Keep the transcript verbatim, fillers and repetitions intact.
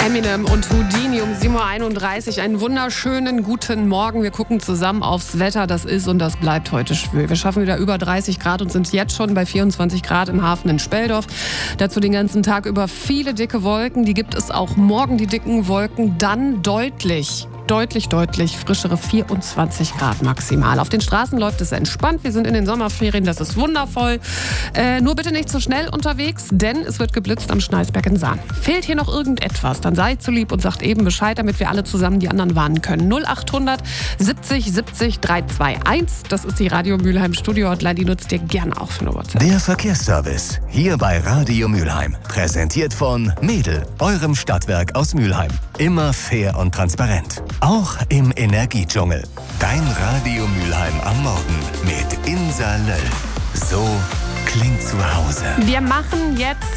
Eminem und Houdini um sieben Uhr einunddreißig. Einen wunderschönen guten Morgen. Wir gucken zusammen aufs Wetter. Das ist und das bleibt heute schwül. Wir schaffen wieder über dreißig Grad und sind jetzt schon bei vierundzwanzig Grad im Hafen in Speldorf. Dazu den ganzen Tag über viele dicke Wolken. Die gibt es auch morgen, die dicken Wolken. Dann deutlich. Deutlich, deutlich frischere vierundzwanzig Grad maximal. Auf den Straßen läuft es entspannt. Wir sind in den Sommerferien, das ist wundervoll. Äh, nur bitte nicht zu schnell unterwegs, denn es wird geblitzt am Schneisberg in Sahn. Fehlt hier noch irgendetwas, dann seid so lieb und sagt eben Bescheid, damit wir alle zusammen die anderen warnen können. null achthundert siebzig siebzig dreihunderteinundzwanzig. Das ist die Radio Mülheim Studio-Hotline, die nutzt ihr gerne auch für eine WhatsApp. Der Verkehrsservice, hier bei Radio Mülheim. Präsentiert von Mädel, eurem Stadtwerk aus Mülheim. Immer fair und transparent. Auch im Energiedschungel. Dein Radio Mülheim am Morgen mit Insa Löll. So klingt zu Hause. Wir machen jetzt